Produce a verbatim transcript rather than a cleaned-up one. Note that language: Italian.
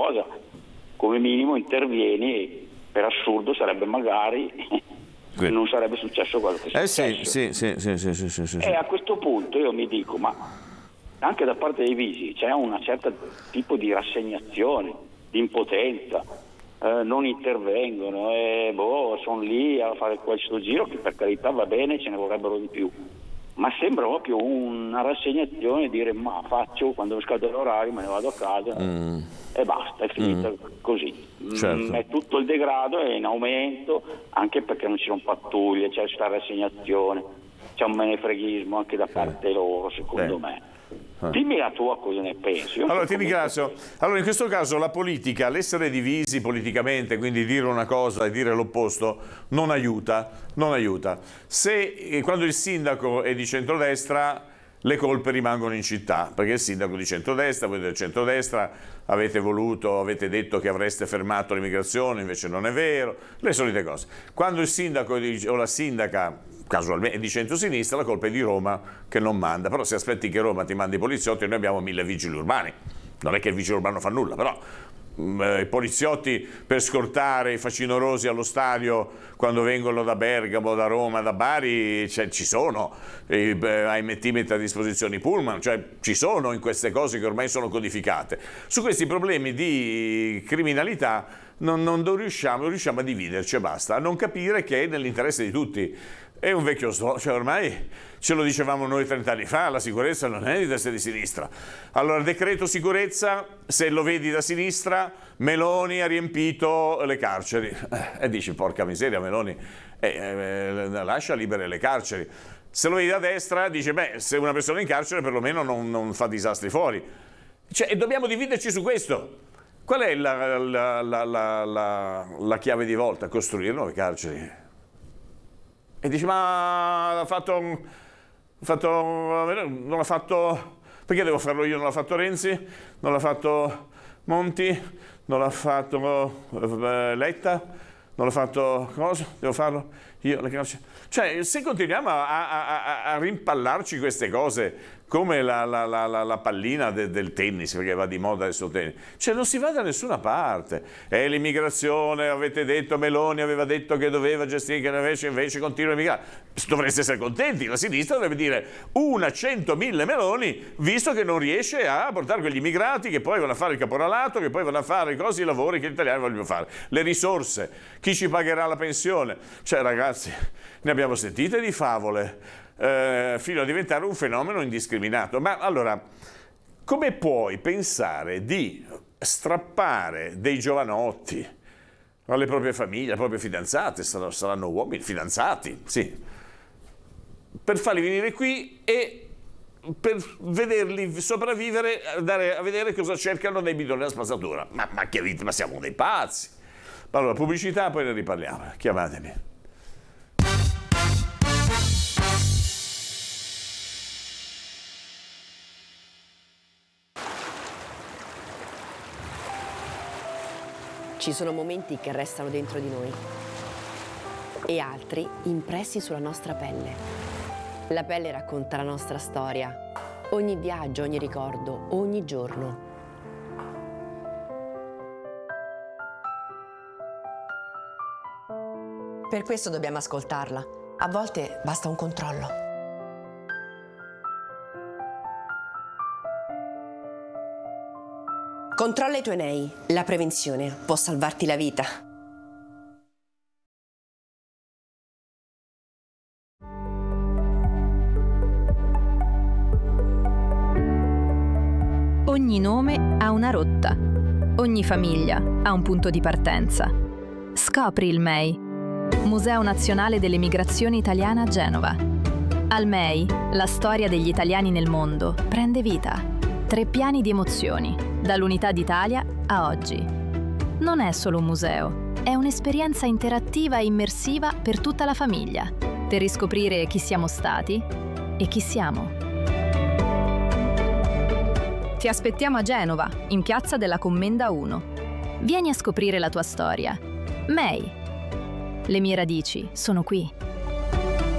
cosa, come minimo intervieni e per assurdo sarebbe magari Quindi. non sarebbe successo quello che è eh successo. Sì, sì, sì, sì, sì, sì, sì, E a questo punto io mi dico, ma anche da parte dei Visi c'è un certo tipo di rassegnazione, di impotenza, eh, non intervengono, e boh, sono lì a fare questo giro che per carità va bene, ce ne vorrebbero di più, ma sembra proprio una rassegnazione, dire ma faccio, quando mi scade l'orario me ne vado a casa mm. e basta, è finita mm. così. Certo. Mm, è tutto il degrado, è in aumento, anche perché non ci sono pattuglie, c'è questa rassegnazione, c'è un menefreghismo anche da parte eh. loro, secondo Beh. me. Dimmi la tua, cosa ne pensi? Io allora ti ringrazio. Allora, in questo caso la politica, l'essere divisi politicamente, quindi dire una cosa e dire l'opposto, non aiuta, non aiuta. Se quando il sindaco è di centrodestra, le colpe rimangono in città, perché il sindaco di centrodestra, voi del centrodestra avete voluto, avete detto che avreste fermato l'immigrazione, invece non è vero, le solite cose. Quando il sindaco o la sindaca casualmente è di centrosinistra, la colpa è di Roma che non manda, però se aspetti che Roma ti mandi i poliziotti, noi abbiamo mille vigili urbani, non è che il vigile urbano fa nulla, però i poliziotti per scortare i facinorosi allo stadio quando vengono da Bergamo, da Roma, da Bari, cioè, ci sono, A M T mette a disposizione i pullman, cioè ci sono in queste cose che ormai sono codificate. Su questi problemi di criminalità non, non riusciamo, non riusciamo a dividerci e basta, a non capire che è nell'interesse di tutti. È un vecchio slogan, cioè ormai ce lo dicevamo noi trent'anni fa, la sicurezza non è di destra e di sinistra. Allora, decreto sicurezza, se lo vedi da sinistra, Meloni ha riempito le carceri. Eh, e dici, porca miseria, Meloni, eh, eh, lascia libere le carceri. Se lo vedi da destra, dice, beh, se una persona è in carcere perlomeno non, non fa disastri fuori. Cioè, e dobbiamo dividerci su questo. Qual è la, la, la, la, la, la chiave di volta? Costruire nuove carceri. E dici, ma l'ha fatto, fatto, non l'ha fatto, perché devo farlo io? Non l'ha fatto Renzi? Non l'ha fatto Monti? Non l'ha fatto eh, Letta? Non l'ha fatto cosa? Devo farlo io? Cioè, se continuiamo a, a, a, a rimpallarci queste cose come la, la, la, la pallina de, del tennis, perché va di moda adesso il tennis, cioè non si va da nessuna parte. E l'immigrazione, avete detto, Meloni aveva detto che doveva gestire, che invece, invece continua a immigrare. Dovreste essere contenti, la sinistra dovrebbe dire una, cento, mille Meloni, visto che non riesce a portare quegli immigrati che poi vanno a fare il caporalato, che poi vanno a fare i cosi, i lavori che gli italiani vogliono fare. Le risorse, chi ci pagherà la pensione? Cioè ragazzi, ne abbiamo sentite di favole. Eh, fino a diventare un fenomeno indiscriminato. Ma allora, come puoi pensare di strappare dei giovanotti alle proprie famiglie, alle proprie fidanzate, saranno, saranno uomini, fidanzati, sì, per farli venire qui e per vederli sopravvivere, andare a vedere cosa cercano nei bidoni della spazzatura? Ma, ma che vita, ma siamo dei pazzi! Allora, pubblicità, poi ne riparliamo. Chiamatemi. Ci sono momenti che restano dentro di noi e altri impressi sulla nostra pelle. La pelle racconta la nostra storia, ogni viaggio, ogni ricordo, ogni giorno. Per questo dobbiamo ascoltarla. A volte basta un controllo. Controlla i tuoi N E I. La prevenzione può salvarti la vita. Ogni nome ha una rotta. Ogni famiglia ha un punto di partenza. Scopri il M E I. Museo Nazionale dell'Emigrazione Italiana a Genova. Al M E I, la storia degli italiani nel mondo prende vita. Tre piani di emozioni, dall'Unità d'Italia a oggi. Non è solo un museo, è un'esperienza interattiva e immersiva per tutta la famiglia, per riscoprire chi siamo stati e chi siamo. Ti aspettiamo a Genova, in Piazza della Commenda uno. Vieni a scoprire la tua storia. M E I. Le mie radici sono qui.